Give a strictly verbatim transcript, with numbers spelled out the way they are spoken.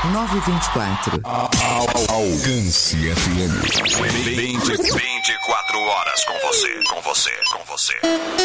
nove vinte e quatro. Alcance F M. vinte, vinte e quatro horas com você, com você, com você.